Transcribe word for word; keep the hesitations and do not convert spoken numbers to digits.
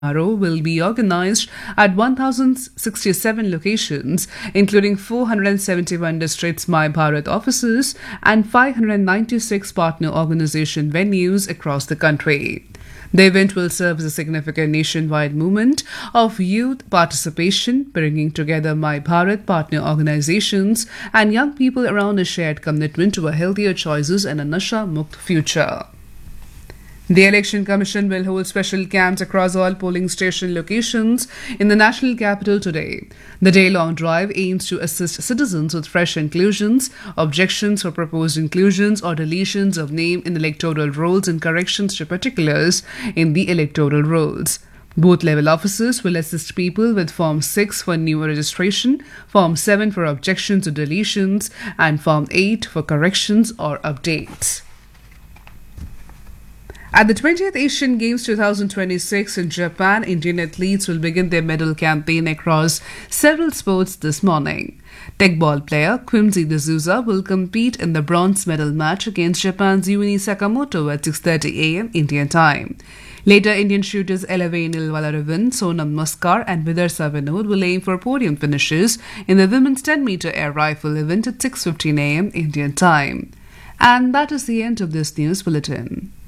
Tomorrow will be organized at one thousand sixty-seven locations, including four hundred seventy-one districts My Bharat offices and five hundred ninety-six partner organization venues across the country. The event will serve as a significant nationwide movement of youth participation, bringing together My Bharat partner organizations and young people around a shared commitment to a healthier choices and a Nasha-Mukt future. The Election Commission will hold special camps across all polling station locations in the national capital today. The day-long drive aims to assist citizens with fresh inclusions, objections for proposed inclusions or deletions of name in electoral rolls and corrections to particulars in the electoral rolls. Booth level officers will assist people with Form six for new registration, Form seven for objections or deletions, and Form eight for corrections or updates. At the twentieth Asian Games twenty twenty-six in Japan, Indian athletes will begin their medal campaign across several sports this morning. Teqball player Quimsy D'Souza will compete in the bronze medal match against Japan's Yuni Sakamoto at six thirty a m Indian time. Later, Indian shooters Elavenil Valaravan, Sonam Muskar and Vidarsa Vinod will aim for podium finishes in the women's ten meter air rifle event at six fifteen a m Indian time. And that is the end of this news bulletin.